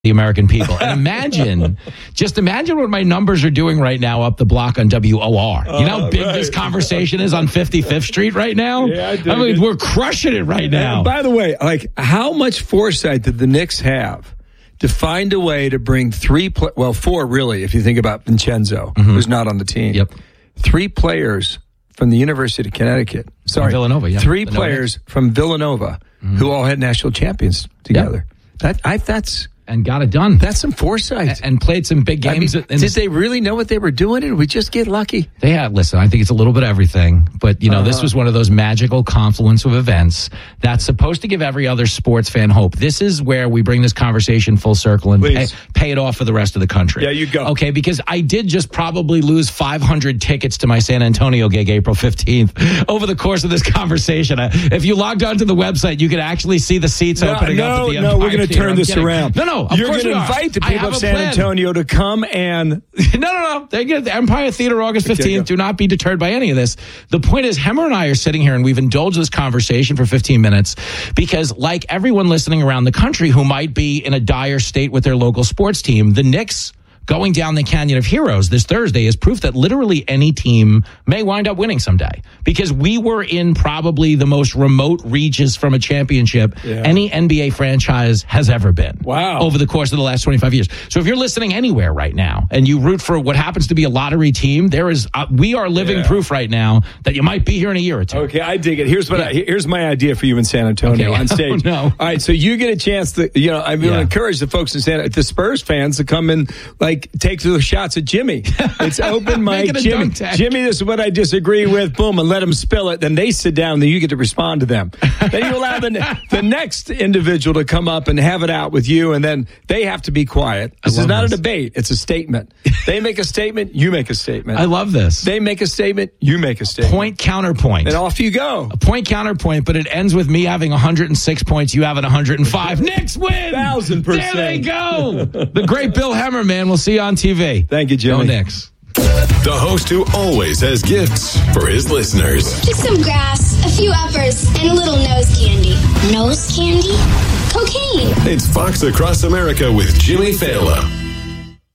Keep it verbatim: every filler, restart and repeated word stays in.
the American people. And imagine, just imagine what my numbers are doing right now up the block on W O R. You know how big uh, right. this conversation is on fifty-fifth Street right now? Yeah, I, I mean, it. We're crushing it right now. And by the way, like, how much foresight did the Knicks have to find a way to bring three, pl- well, four really, if you think about Vincenzo, mm-hmm. who's not on the team. Yep. Three players from the University of Connecticut. Sorry, from Villanova, yeah. Three Villanova. players from Villanova mm-hmm. who all had national champions together. Yep. That I that's and got it done. That's some foresight. And, and played some big games. I mean, did they really know what they were doing, or did we just get lucky? They had, listen, I think it's a little bit of everything. But, you know, uh-huh. this was one of those magical confluence of events that's supposed to give every other sports fan hope. This is where we bring this conversation full circle and pay, pay it off for the rest of the country. Yeah, you go. Okay, because I did just probably lose five hundred tickets to my San Antonio gig April fifteenth over the course of this conversation. Uh, if you logged onto the website, you could actually see the seats no, opening no, up at the No, Empire no, we're going to turn this kidding. around. No, no, of You're course going to invite the people of San Antonio to come and... no, no, no. They get the Empire Theater August fifteenth. Do not be deterred by any of this. The point is, Hemmer and I are sitting here and we've indulged this conversation for fifteen minutes because, like everyone listening around the country who might be in a dire state with their local sports team, the Knicks going down the Canyon of Heroes this Thursday is proof that literally any team may wind up winning someday, because we were in probably the most remote reaches from a championship yeah. any N B A franchise has ever been. Wow. Over the course of the last twenty-five years. So if you're listening anywhere right now and you root for what happens to be a lottery team, there is uh, we are living yeah. proof right now that you might be here in a year or two. Okay, I dig it. Here's what yeah. I, here's my idea for you in San Antonio okay. on stage. Oh, no. All right, so you get a chance to, you know, I'm going to yeah. encourage the folks in San the Spurs fans to come and like take the shots at Jimmy. It's open mic. Jimmy, Jimmy, this is what I disagree with. Boom, and let them spill it. Then they sit down. Then you get to respond to them. Then you allow the, the next individual to come up and have it out with you, and then they have to be quiet. This is not this. a debate. It's a statement. They make a statement. You make a statement. I love this. They make a statement. You make a statement. Point counterpoint. And off you go. A point counterpoint, but it ends with me having one hundred six points. You having one hundred five. Knicks win. Thousand percent. There they go. The great Bill Hemmer, man. We'll see you on T V. Thank you, Jimmy. Go Knicks. The host who always has gifts for his listeners. Just some grass, a few uppers, and a little nose candy. Nose candy? Cocaine. It's Fox Across America with Jimmy Fallon.